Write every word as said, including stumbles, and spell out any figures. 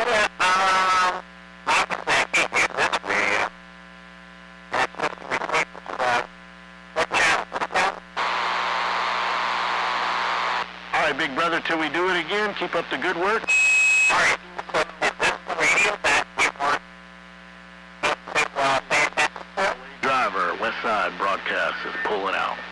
Um, obviously I can't use this radio. That's just the request about what channel? What channel? All right, big brother, till we do it again, keep up the good work. All right, so is this the radio that you want me to uh, pay attention to? Driver, West Side Broadcast is pulling out.